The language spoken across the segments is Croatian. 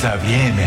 za vrijeme.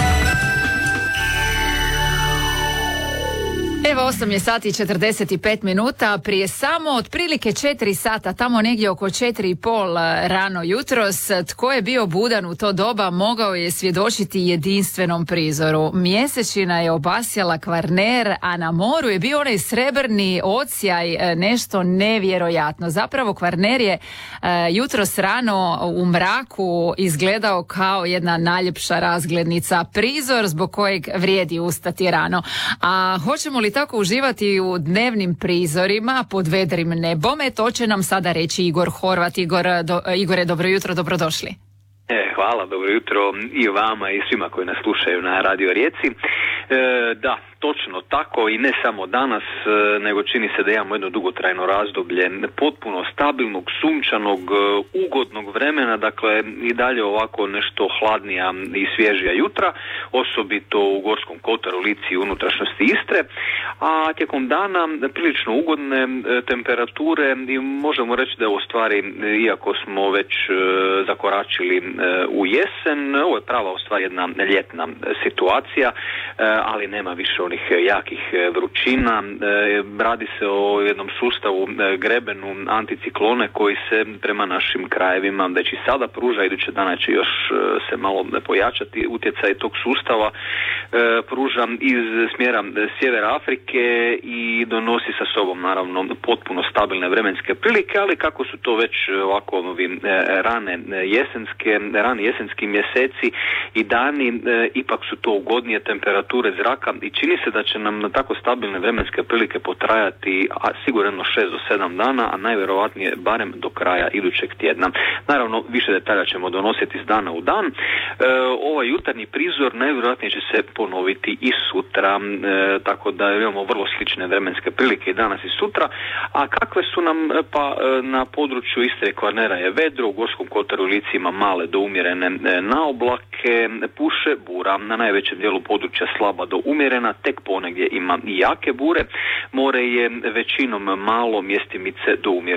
Evo 8 je sati i 45 minuta, prije samo otprilike 4 sata, tamo negdje oko 4:30 rano jutros, tko je bio budan u to doba mogao je svjedočiti jedinstvenom prizoru. Mjesečina je obasjala Kvarner, a na moru je bio onaj srebrni odsjaj, nešto nevjerojatno. Zapravo Kvarner je jutros rano u mraku izgledao kao jedna najljepša razglednica, prizor zbog kojeg vrijedi ustati rano. A hoćemo li tako uživati u dnevnim prizorima pod vedrim nebom? To će nam sada reći Igor Horvat. Igore, dobro jutro, dobrodošli. Hvala, dobro jutro i vama i svima koji nas slušaju na Radio Rijeci. Da, točno tako i ne samo danas, nego čini se da imamo jedno dugotrajno razdoblje potpuno stabilnog, sunčanog, ugodnog vremena, dakle i dalje ovako nešto hladnija i svježija jutra, osobito u Gorskom kotaru, Lici i unutrašnjosti Istre, a tijekom dana prilično ugodne temperature i možemo reći da je u stvari, iako smo već zakoračili u jesen, ovo je prava u stvari jedna ljetna situacija, ali nema više onih jakih vrućina. Radi se o jednom sustavu grebenu anticiklone koji se prema našim krajevima već i sada pruža, iduće dana će još se malo pojačati utjecaj tog sustava, pruža iz smjera sjevera Afrike i donosi sa sobom naravno potpuno stabilne vremenske prilike, ali kako su to već ovako rani jesenski mjeseci i dani, ipak su to ugodnije temperature zraka i čini se da će nam na tako stabilne vremenske prilike potrajati sigurno 6 do 7 dana, a najvjerojatnije barem do kraja idućeg tjedna. Naravno, više detalja ćemo donositi iz dana u dan. Ovaj jutarnji prizor najvjerojatnije će se ponoviti i sutra, tako da imamo vrlo slične vremenske prilike i danas i sutra. A kakve su nam, pa na području Istre i Kvarnera je vedro, u Gorskom kotaru i Lici ima male do umjerene naoblake, puše bura, na najvećem dijelu područja slaba do umjerena, tek ponegdje ima i jake bure, more je većinom malo, mjestimice do umjerene.